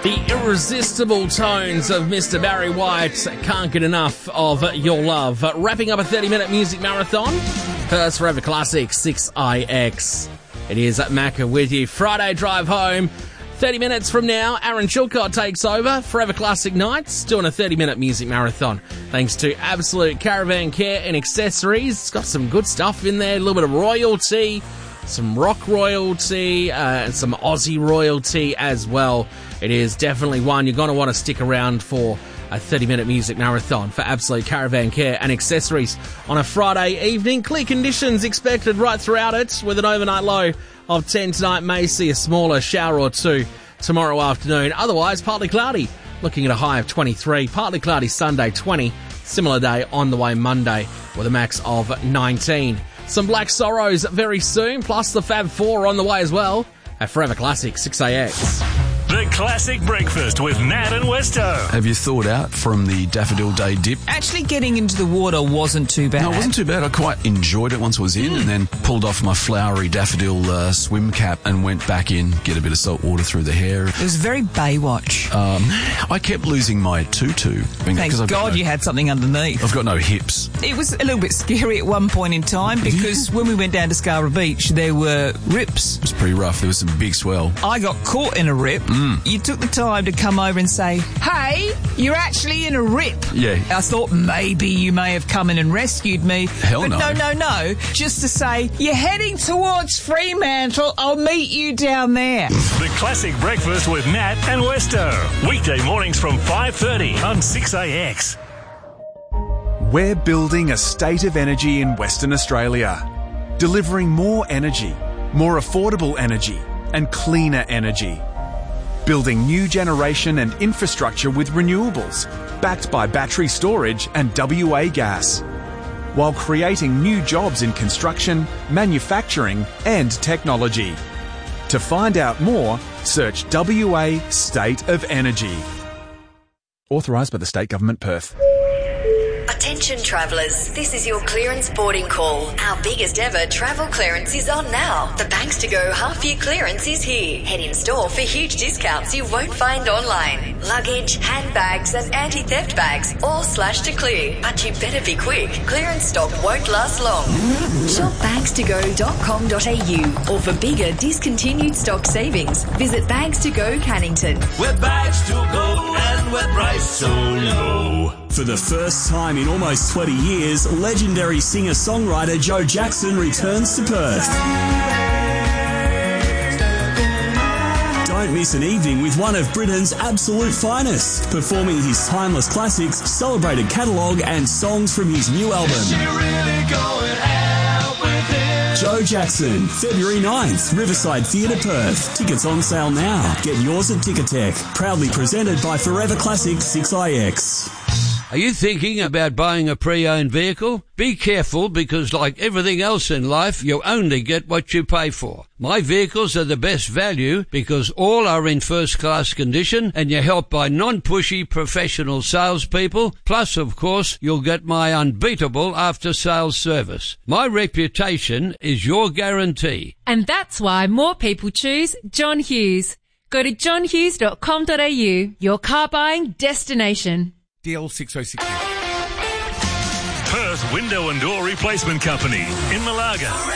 The irresistible tones of Mr. Barry White, Can't Get Enough of Your Love. Wrapping up a 30-minute music marathon. First Forever Classic 6IX. It is Macca with you. Friday drive home. 30 minutes from now, Aaron Chilcott takes over. Forever Classic Nights, doing a 30-minute music marathon. Thanks to Absolute Caravan Care and Accessories. It's got some good stuff in there. A little bit of royalty, some rock royalty, and some Aussie royalty as well. It is definitely one you're going to want to stick around for, a 30-minute music marathon for Absolute Caravan Care and Accessories on a Friday evening. Clear conditions expected right throughout it, with an overnight low of 10 tonight. May see a smaller shower or two tomorrow afternoon. Otherwise, partly cloudy, looking at a high of 23. Partly cloudy Sunday, 20. Similar day on the way Monday, with a max of 19. Some Black Sorrows very soon, plus the Fab Four on the way as well. At Forever Classic 6AX. The Classic Breakfast with Nat and Westo. Have you thawed out from the Daffodil Day dip? Actually, getting into the water wasn't too bad. No, it wasn't too bad. I quite enjoyed it once I was in, and then pulled off my flowery daffodil swim cap and went back in, get a bit of salt water through the hair. It was very Baywatch. I kept losing my tutu. Thank God you had something underneath. I've got no hips. It was a little bit scary at one point in time, because when we went down to Scarborough Beach, there were rips. It was pretty rough. There was some big swell. I got caught in a rip. You took the time to come over and say, hey, you're actually in a rip. Yeah. I thought maybe you may have come in and rescued me. Hell no. But no. Just to say, you're heading towards Fremantle. I'll meet you down there. The Classic Breakfast with Nat and Westo. Weekday mornings from 5:30 on 6AX. We're building a state of energy in Western Australia, delivering more energy, more affordable energy, and cleaner energy. Building new generation and infrastructure with renewables, backed by battery storage and WA gas, while creating new jobs in construction, manufacturing and technology. To find out more, search WA State of Energy. Authorised by the State Government, Perth. Attention travellers, this is your clearance boarding call. Our biggest ever travel clearance is on now. The Banks to Go half-year clearance is here. Head in store for huge discounts you won't find online. Luggage, handbags and anti-theft bags all slashed to clear. But you better be quick. Clearance stock won't last long. Shop bankstogo.com.au, or for bigger discontinued stock savings, visit Bags to Go Cannington. We're bags to go and we're priced so low. For the first time in almost 20 years, legendary singer-songwriter Joe Jackson returns to Perth. Don't miss an evening with one of Britain's absolute finest, performing his timeless classics, celebrated catalogue and songs from his new album. Joe Jackson, February 9th, Riverside Theatre, Perth. Tickets on sale now. Get yours at Ticketek. Proudly presented by Forever Classic 6IX. Are you thinking about buying a pre-owned vehicle? Be careful, because like everything else in life, you only get what you pay for. My vehicles are the best value because all are in first-class condition and you're helped by non-pushy professional salespeople. Plus, of course, you'll get my unbeatable after-sales service. My reputation is your guarantee. And that's why more people choose John Hughes. Go to johnhughes.com.au, your car buying destination. DL606. Perth Window and Door Replacement Company in Malaga.